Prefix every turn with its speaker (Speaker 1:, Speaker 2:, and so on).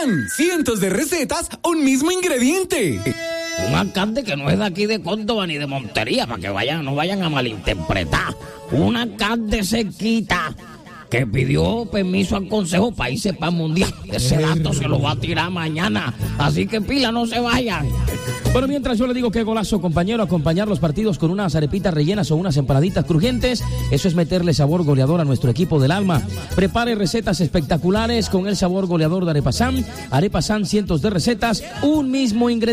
Speaker 1: Arepasán, cientos de recetas, un mismo ingrediente.
Speaker 2: Un alcalde que no es de aquí de Córdoba ni de Montería, para que no vayan a malinterpretar. Un alcalde cerquita que pidió permiso al Consejo para irse para el Mundial. Ese dato se lo va a tirar mañana. Así que pila, no se vayan.
Speaker 3: Bueno, mientras yo le digo qué golazo, compañero, acompañar los partidos con unas arepitas rellenas o unas empanaditas crujientes, eso es meterle sabor goleador a nuestro equipo del alma. Prepare recetas espectaculares con el sabor goleador de Arepasán. Arepasán, cientos de recetas, un mismo ingrediente.